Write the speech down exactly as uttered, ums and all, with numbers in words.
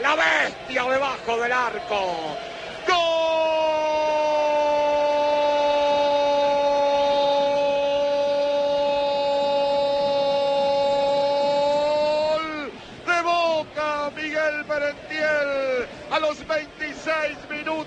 la bestia debajo del arco. ¡Gol de Boca! Miguel Merentiel a los veintiséis minutos.